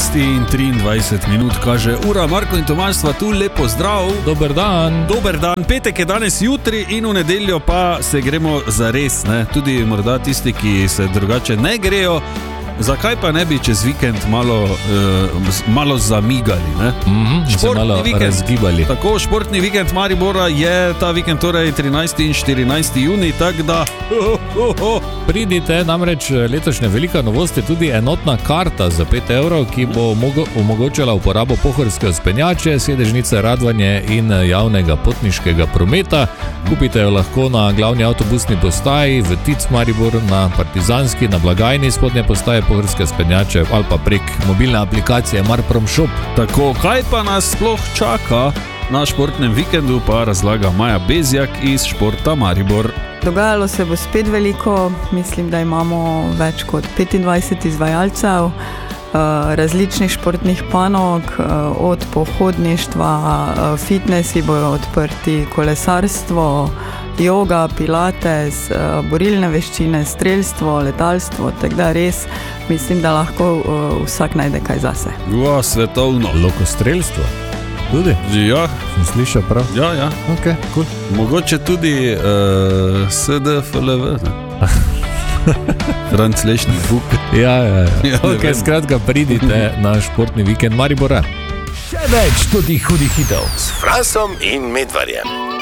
11:23 kaže ura. Marko in Tomaž sva tu, lepo zdrav. Dober dan. Dober dan, petek je danes jutri in v nedeljo pa se gremo zares, ne? Tudi morda tisti, ki se drugače ne grejo. Zakaj pa ne bi čez vikend malo zamigali, ne? Športni malo vikend, razgibali. Tako, športni vikend Maribora je ta vikend, torej 13. in 14. junij, tako da Pridite, namreč letošnja velika novost je tudi enotna karta za 5 evrov, ki bo omogočala uporabo pohorske vzpenjače, sedežnice, radvanje in javnega potniškega prometa. Kupite jo lahko na glavni avtobusni postaji v Tic Maribor, na Partizanski, na blagajni spodnje postaje pohorske vzpenjače ali pa prek mobilne aplikacije Marprom Shop. Tako, kaj pa nas sploh čaka na športnem vikendu, pa razlaga Maja Bezjak iz Športa Maribor. Dogajalo se bo spet veliko, mislim, da imamo več kot 25 izvajalcev različnih športnih panog, od pohodništva, fitnesi bojo odprti, kolesarstvo, joga, pilates, borilne veščine, strelstvo, letalstvo, tako da res mislim, da lahko vsak najde kaj zase. Svetovno. Lokostrelstvo? Tudi? Ja. Sem slišal prav? Ja. Ok, cool. Mogoče tudi SDFLV, Franc Lešnik Buk. Ja. Ok, skratka, pridite na športni vikend Maribora. Še več tudi hudih hitov s Fransom in Medvarjem.